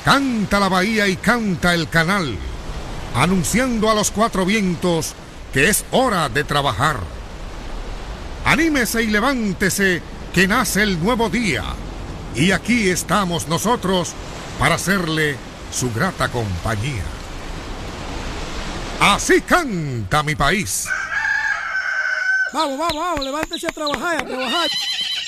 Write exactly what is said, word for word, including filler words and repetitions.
Canta la bahía y canta el canal, anunciando a los cuatro vientos que es hora de trabajar. Anímese y levántese, que nace el nuevo día, y aquí estamos nosotros para hacerle su grata compañía. Así canta mi país. Vamos, vamos, vamos, levántese a trabajar, a trabajar.